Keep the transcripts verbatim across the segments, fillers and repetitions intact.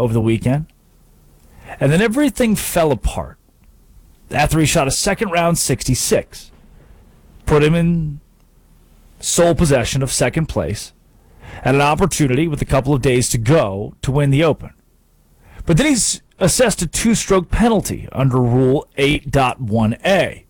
over the weekend. And then everything fell apart after he shot a second-round sixty-six. Put him in sole possession of second place and an opportunity with a couple of days to go to win the Open. But then he's assessed a two-stroke penalty under Rule eight point one A.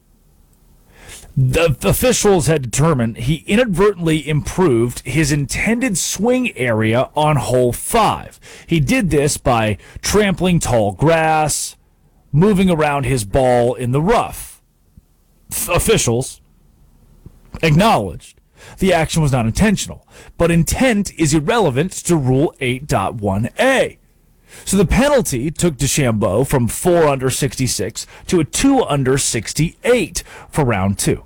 The officials had determined he inadvertently improved his intended swing area on hole five. He did this by trampling tall grass, moving around his ball in the rough. Officials acknowledged the action was not intentional, but intent is irrelevant to Rule eight point one A. So the penalty took DeChambeau from four under sixty-six to a two under sixty-eight for round two.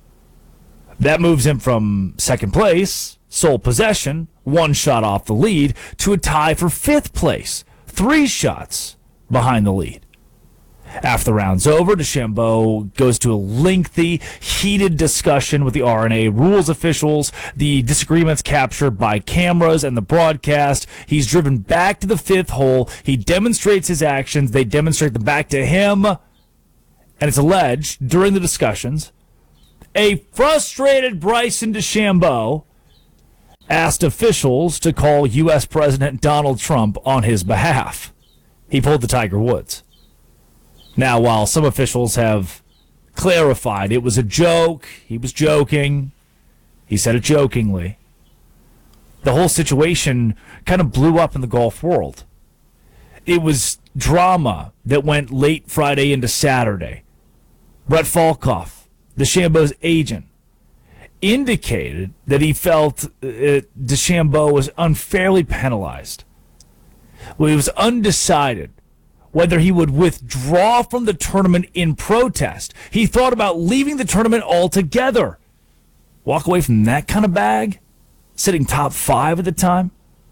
That moves him from second place, sole possession, one shot off the lead, to a tie for fifth place, three shots behind the lead. After the round's over, DeChambeau goes to a lengthy, heated discussion with the R N A rules officials, the disagreements captured by cameras and the broadcast. He's driven back to the fifth hole. He demonstrates his actions. They demonstrate them back to him. And it's alleged, during the discussions, a frustrated Bryson DeChambeau asked officials to call U S President Donald Trump on his behalf. He pulled the Tiger Woods. Now, while some officials have clarified it was a joke, he was joking, he said it jokingly, the whole situation kind of blew up in the golf world. It was drama that went late Friday into Saturday. Brett Falkoff, DeChambeau's agent, indicated that he felt uh, DeChambeau was unfairly penalized. Well, he was undecided whether he would withdraw from the tournament in protest. He thought about leaving the tournament altogether. Walk away from that kind of bag, sitting top five at the time.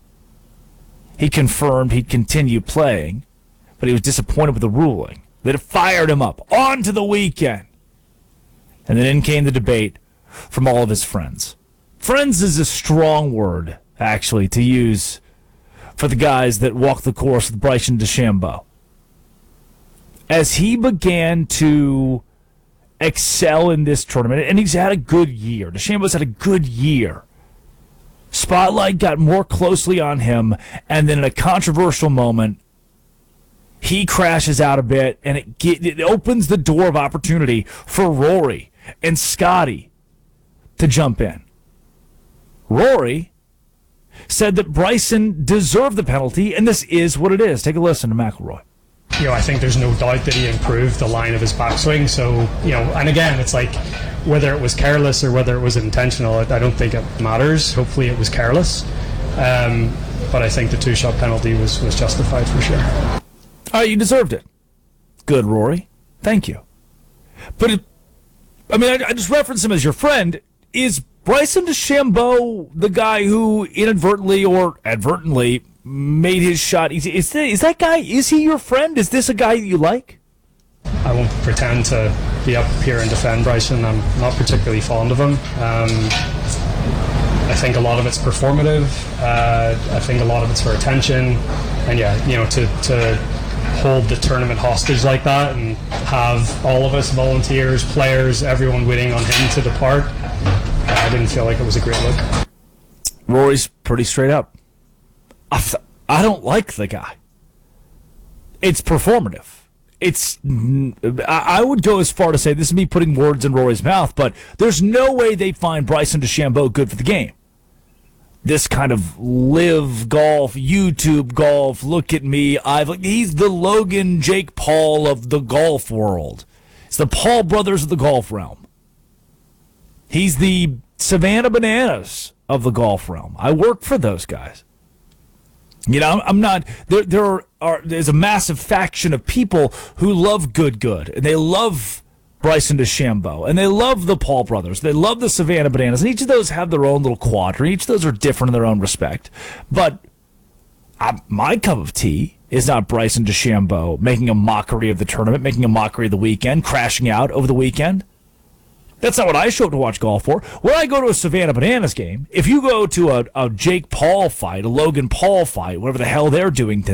He confirmed he'd continue playing, but he was disappointed with the ruling, that it fired him up. On to the weekend. And then in came the debate from all of his friends. Friends is a strong word, actually, to use for the guys that walk the course with Bryson DeChambeau. As he began to excel in this tournament, and he's had a good year. DeChambeau's had a good year. Spotlight got more closely on him, and then in a controversial moment, he crashes out a bit, and it, get, it opens the door of opportunity for Rory and Scotty to jump in. Rory said that Bryson deserved the penalty, and this is what it is. Take a listen to McIlroy. You know, I think there's no doubt that he improved the line of his backswing. So, you know, and again, it's like whether it was careless or whether it was intentional, I don't think it matters. Hopefully it was careless. Um, but I think the two-shot penalty was, was justified for sure. All right, you deserved it. Good, Rory. Thank you. But, it, I mean, I, I just reference him as your friend. Is Bryson DeChambeau the guy who inadvertently or advertently made his shot easy? Is, that, is that guy, is he your friend? Is this a guy that you like? I won't pretend to be up here and defend Bryson. I'm not particularly fond of him. Um, I think a lot of it's performative. Uh, I think a lot of it's for attention. And yeah, you know, to, to hold the tournament hostage like that and have all of us, volunteers, players, everyone waiting on him to depart, I didn't feel like it was a great look. Rory's pretty straight up. I don't like the guy. It's performative. It's. I would go as far to say, this is me putting words in Rory's mouth, but there's no way they find Bryson DeChambeau good for the game. This kind of live golf, YouTube golf, look at me, I've he's the Logan Jake Paul of the golf world. It's the Paul brothers of the golf realm. He's the Savannah Bananas of the golf realm. I work for those guys. You know, I'm not, there There are, there's a massive faction of people who love good good, and they love Bryson DeChambeau, and they love the Paul brothers, they love the Savannah Bananas, and each of those have their own little quadrant, each of those are different in their own respect, but I, my cup of tea is not Bryson DeChambeau making a mockery of the tournament, making a mockery of the weekend, crashing out over the weekend. That's not what I show up to watch golf for. When I go to a Savannah Bananas game, if you go to a, a Jake Paul fight, a Logan Paul fight, whatever the hell they're doing